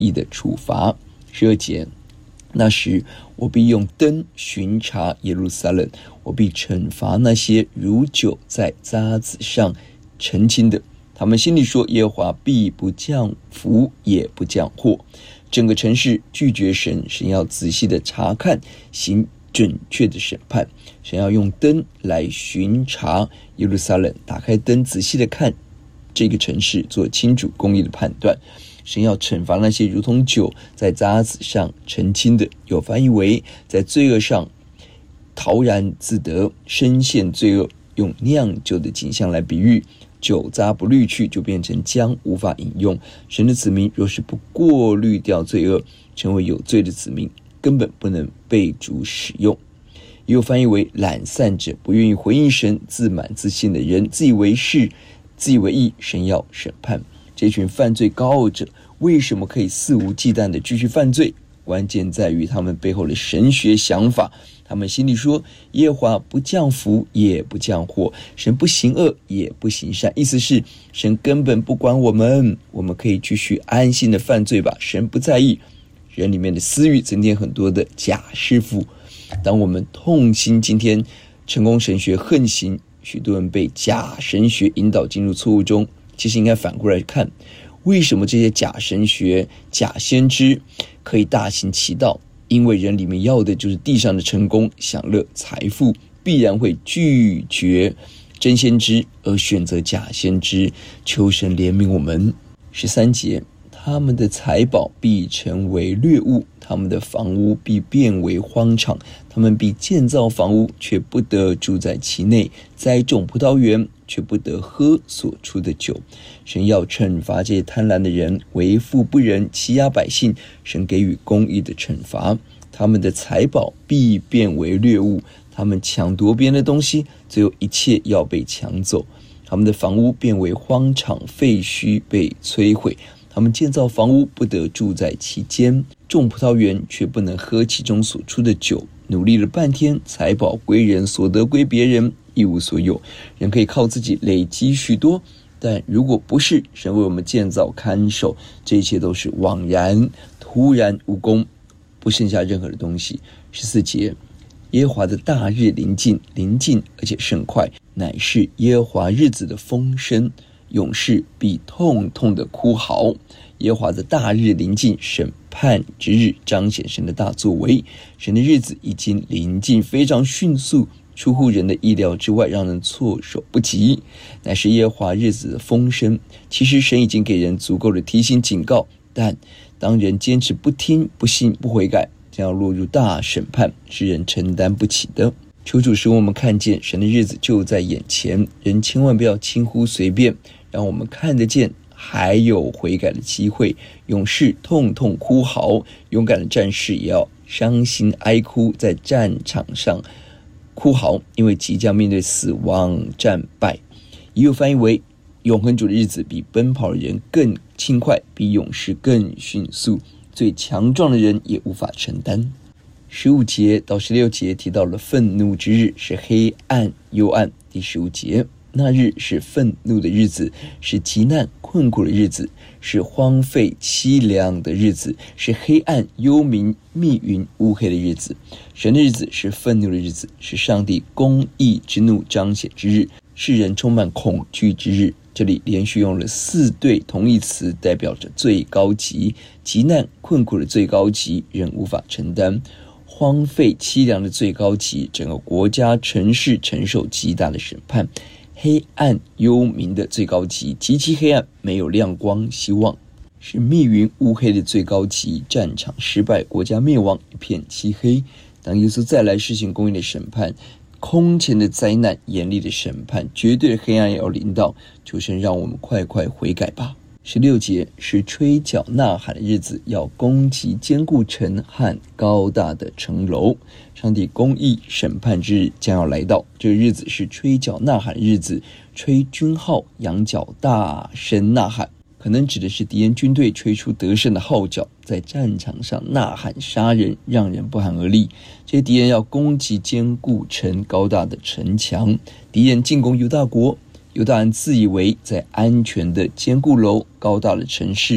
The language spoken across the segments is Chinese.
义的处罚。12节，那时我必用灯巡查耶路撒冷，我必惩罚那些如酒在渣子上澄清的。他们心里说，耶和华必不降福，也不降祸。整个城市拒绝神，神要仔细的查看，行准确的审判。神要用灯来巡查耶路撒冷，打开灯仔细的看这个城市，做清楚公义的判断。神要惩罚那些如同酒在渣子上澄清的，有翻译为在罪恶上陶然自得，深陷罪恶，用酿酒的景象来比喻，酒渣不滤去就变成浆，无法饮用。神的子民若是不过滤掉罪恶，成为有罪的子民，根本不能被主使用。也有翻译为懒散者，不愿意回应神，自满自信的人，自以为是，自以为义，神要审判。这群犯罪高傲者为什么可以肆无忌惮地继续犯罪？关键在于他们背后的神学想法。他们心里说，耶和华不降福，也不降祸，神不行恶，也不行善。意思是神根本不管我们，我们可以继续安心的犯罪吧，神不在意。人里面的私欲增添很多的假师傅。当我们痛心今天成功神学横行，许多人被假神学引导进入错误中，其实应该反过来看，为什么这些假神学、假先知可以大行其道？因为人里面要的就是地上的成功、享乐、财富，必然会拒绝真先知，而选择假先知。求神怜悯我们。13节，他们的财宝必成为掠物，他们的房屋必变为荒场，他们必建造房屋，却不得住在其内，栽种葡萄园，却不得喝所出的酒。神要惩罚这些贪婪的人，为富不仁，欺压百姓。神给予公义的惩罚。他们的财宝必变为掠物，他们抢夺别人的东西，最后一切要被抢走。他们的房屋变为荒场，废墟被摧毁。他们建造房屋，不得住在其间，种葡萄园，却不能喝其中所出的酒。努力了半天，财宝归人，所得归别人，一无所有。人可以靠自己累积许多，但如果不是神为我们建造看守，这一切都是枉然，突然无功，不剩下任何的东西。14节，耶和华的大日临近，而且甚快，乃是耶和华日子的风声，勇士必痛痛的哭嚎。耶和华的大日临近，审判之日，彰显神的大作为。神的日子已经临近，非常迅速，出乎人的意料之外，让人措手不及。乃是耶和华日子的风声。其实神已经给人足够的提醒警告，但当人坚持不听、不信、不悔改，将要落入大审判，是人承担不起的。求主使我们看见神的日子就在眼前，人千万不要轻忽随便，让我们看得见还有悔改的机会。勇士痛痛哭嚎，勇敢的战士也要伤心哀哭，在战场上哭嚎，因为即将面对死亡战败。也有翻译为永恒主的日子比奔跑的人更轻快，比勇士更迅速，最强壮的人也无法承担。15节到16节提到了愤怒之日，是黑暗幽暗。第15节，那日是愤怒的日子，是极难困苦的日子，是荒废凄凉的日子，是黑暗幽冥密云乌黑的日子。神的日子是愤怒的日子，是上帝公义之怒彰显之日，世人充满恐惧之日。这里连续用了4对同义词，代表着最高级。极难困苦的最高级，人无法承担；荒废凄凉的最高级，整个国家城市承受极大的审判；黑暗幽冥的最高级，极其黑暗，没有亮光希望；是密云乌黑的最高级，战场失败，国家灭亡，一片漆黑。当耶稣再来施行公义的审判，空前的灾难，严厉的审判，绝对的黑暗要临到，求神让我们快快悔改吧。16节，是吹角呐喊的日子，要攻击坚固城和高大的城楼。上帝公义审判之日将要来到，这个日子是吹角呐喊的日子，吹军号，扬角，大声呐喊，可能指的是敌人军队吹出得胜的号角，在战场上呐喊杀人，让人不寒而栗。这些敌人要攻击坚固城高大的城墙，敌人进攻犹大国，犹大人自以为在安全的坚固楼高大的城市，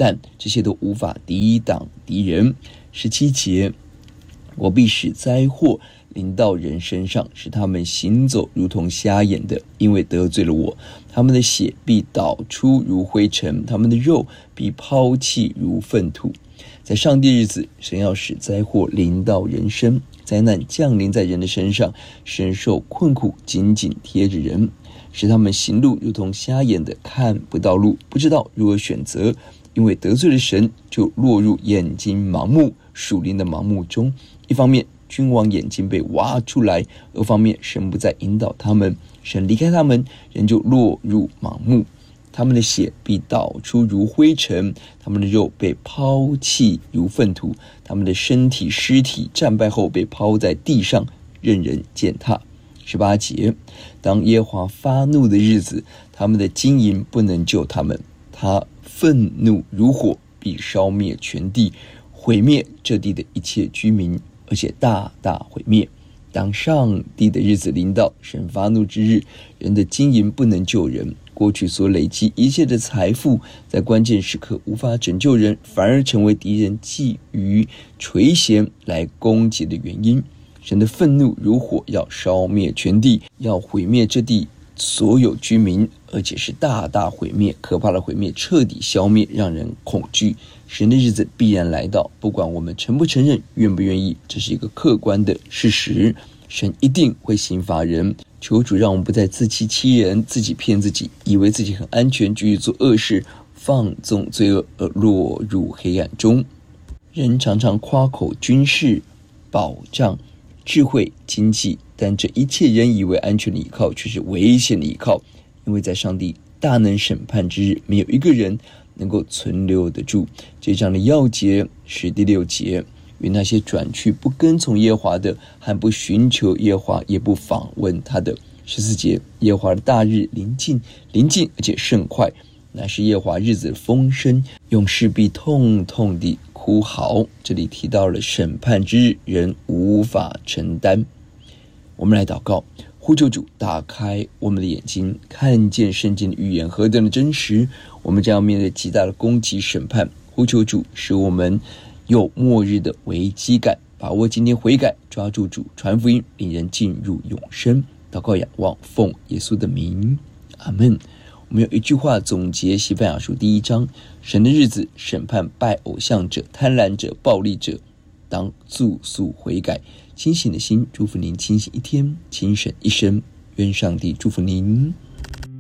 但这些都无法抵挡敌人。17节，我必使灾祸临到人身上，使他们行走如同瞎眼的，因为得罪了我。他们的血必导出如灰尘，他们的肉必抛弃如粪土。在上帝日子，神要使灾祸临到人身，灾难降临在人的身上，使人受困苦，紧紧贴着人，使他们行路如同瞎眼的，看不到路，不知道如何选择。因为得罪了神，就落入眼睛盲目、属灵的盲目中。一方面，君王眼睛被挖出来；二方面，神不再引导他们，神离开他们，人就落入盲目。他们的血必导出如灰尘，他们的肉被抛弃如粪土，他们的身体尸体战败后被抛在地上，任人践踏。18节，当耶和华发怒的日子，他们的金银不能救他们，他愤怒如火，必烧灭全地，毁灭这地的一切居民，而且大大毁灭。当上帝的日子临到，神发怒之日，人的金银不能救人，过去所累积一切的财富，在关键时刻无法拯救人，反而成为敌人觊觎垂涎来攻击的原因。神的愤怒如火，要烧灭全地，要毁灭这地所有居民，而且是大大毁灭，可怕的毁灭，彻底消灭，让人恐惧。神的日子必然来到，不管我们承不承认，愿不愿意，这是一个客观的事实。神一定会刑罚人。求主让我们不再自欺欺人，自己骗自己，以为自己很安全，继续做恶事，放纵罪恶而落入黑暗中。人常常夸口军事、保障、智慧、经济，但这一切人以为安全的依靠，却是危险的依靠。因为在上帝大能审判之日，没有一个人能够存留得住。这章的要节是第6节，与那些转去不跟从耶和华的，和不寻求耶和华，也不访问他的。14节，耶和华的大日临近，而且甚快，乃是耶和华日子的风声，勇士必痛痛地哭嚎。这里提到了审判之日，人无法承担。我们来祷告，呼求主打开我们的眼睛，看见圣经的预言何等的真实。我们将要面对极大的攻击审判，呼求主使我们有末日的危机感，把握今天悔改，抓住主，传福音，领人进入永生。祷告仰望，奉耶稣的名，阿们。我们有一句话总结西番雅书第1章，神的日子审判拜偶像者、贪婪者、暴力者，当速速悔改。清醒的心祝福您清醒一天，清醒一生。愿上帝祝福您。